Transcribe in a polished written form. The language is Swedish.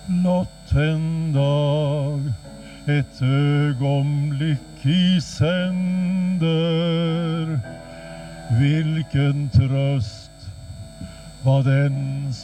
Blott en dag, ett ögonblick i sänder, vilken tröst var den